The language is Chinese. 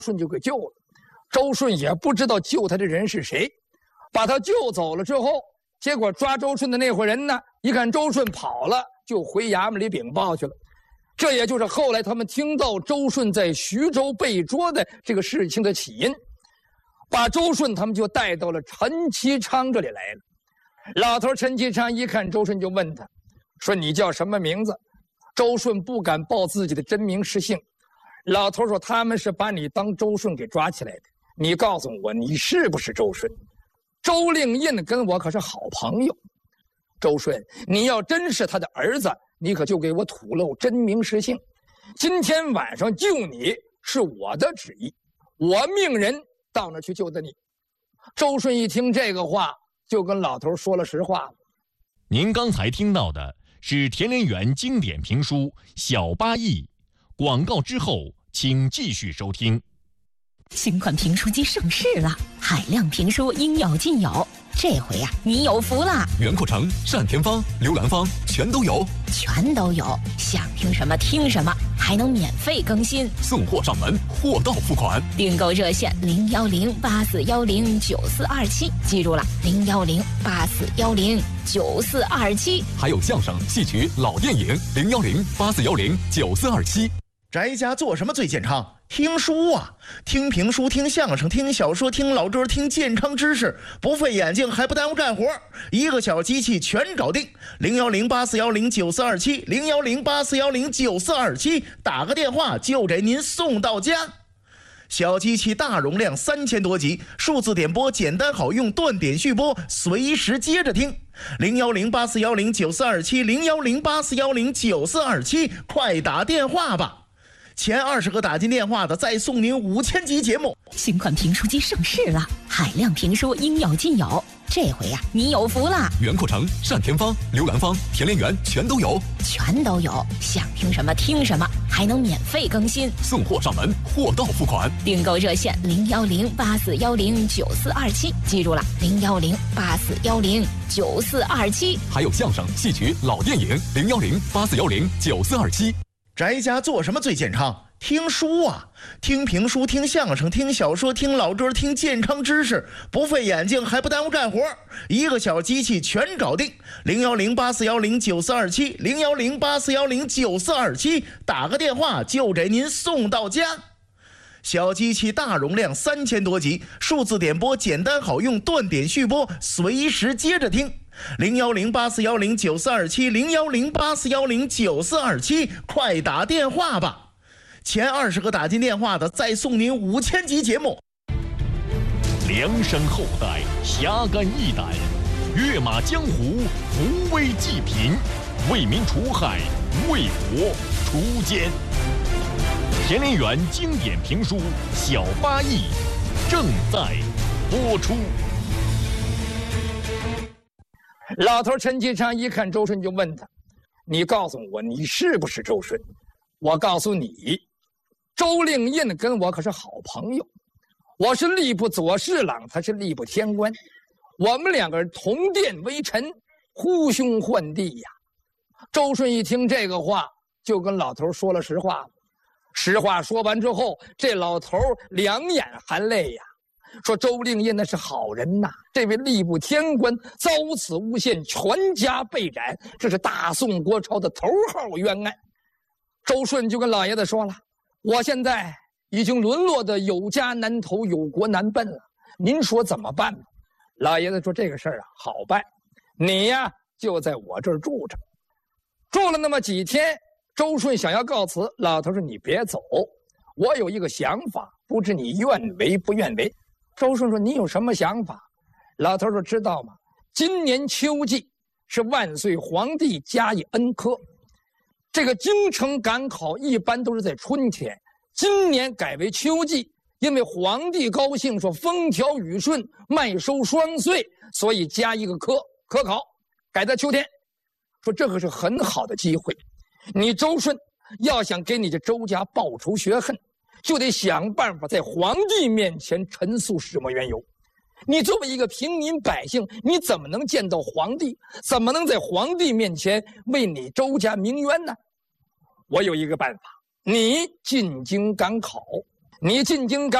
顺就给救了。周顺也不知道救他的人是谁，把他救走了之后，结果抓周顺的那伙人呢，一看周顺跑了，就回衙门里禀报去了。这也就是后来他们听到周顺在徐州被捉的这个事情的起因。把周顺他们就带到了陈其昌这里来了。老头陈其昌一看周顺，就问他说：“你叫什么名字？”周顺不敢报自己的真名实姓。老头说：“他们是把你当周顺给抓起来的，你告诉我，你是不是周顺？”周令印跟我可是好朋友。周顺，你要真是他的儿子，你可就给我吐露真名实姓。今天晚上救你是我的旨意，我命人到那去救的你。周顺一听这个话，就跟老头说了实话了。 您刚才听到的是田连元经典评书《小八义》，广告之后请继续收听。 新款评书机上市了，海量评书应有尽有。这回呀，你有福了！ 袁阔成、单田芳、刘兰芳全都有， 全都有。想听什么听什么，还能免费更新， 送货上门，货到付款。 订购热线01084109427，记住了，01084109427。 还有相声、戏曲、老电影，01084109427。 宅家做什么最健康？听书啊，听评书，听相声，听小说，听老歌，听健康知识，不费眼睛还不耽误干活，一个小机器全搞定。01084109427 01084109427，打个电话就给您送到家。小机器大容量3000多集，数字点播简单好用，断点续播，随时接着听。01084109427 01084109427，快打电话吧。前20个打进电话的，再送您5000集节目。 新款评书机上市了，海量评书应有尽有。这回呀，你有福了！ 袁阔成、单田芳、刘兰芳、田连元全都有， 全都有。想听什么听什么，还能免费更新， 送货上门，货到付款。 订购热线01084109427，记住了，01084109427。 还有相声、戏曲、老电影，01084109427。 宅家做什么最健康？听书啊，听评书，听相声，听小说，听老歌，听健康知识，不费眼睛还不耽误干活，一个小机器全搞定。01084109427 01084109427，打个电话就给您送到家。小机器大容量3000多集，数字点播简单好用，断点续播，随时接着听。01084109427 01084109427，快打电话吧。前20个打进电话的，再送您5000集节目。 梁山后代侠肝义胆，跃马江湖，扶危济贫，为民除害，为国除奸。田连元经典评书《小八义》正在播出。 老头陈其昌一看周顺，就问他：“你告诉我，你是不是周顺？”我告诉你，周令印跟我可是好朋友，我是吏部左侍郎，他是吏部天官，我们两个人同殿为臣，呼兄唤弟呀。周顺一听这个话，就跟老头说了实话了。实话说完之后，这老头两眼含泪呀，说周令印那是好人呐，这位吏部天官遭此诬陷，全家被斩，这是大宋国朝的头号冤案。周顺就跟老爷子说了：“我现在已经沦落的有家难投，有国难奔了，您说怎么办呢？”老爷子说：“这个事儿啊，好办，你呀就在我这儿住着。”住了那么几天，周顺想要告辞，老头说：“你别走，我有一个想法，不知你愿为不愿为。”周顺说：“你有什么想法？”老头说：“知道吗？今年秋季是万岁皇帝加以恩科，这个京城赶考一般都是在春天，今年改为秋季，因为皇帝高兴，说风调雨顺，麦收双穗，所以加一个科考，改在秋天。说这个是很好的机会，你周顺要想给你这周家报仇雪恨，就得想办法在皇帝面前陈述始末缘由。你作为一个平民百姓，你怎么能见到皇帝？怎么能在皇帝面前为你周家鸣冤呢？我有一个办法，你进京赶考， 你进京